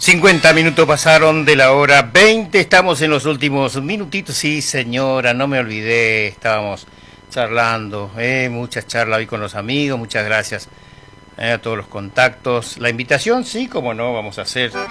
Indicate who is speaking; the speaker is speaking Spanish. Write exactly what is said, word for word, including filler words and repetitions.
Speaker 1: cincuenta minutos pasaron de la hora veinte, estamos en los últimos minutitos. Sí, señora, no me olvidé, estábamos charlando, eh, mucha charla hoy con los amigos, muchas gracias eh, a todos los contactos. La invitación, sí, como no, vamos a hacer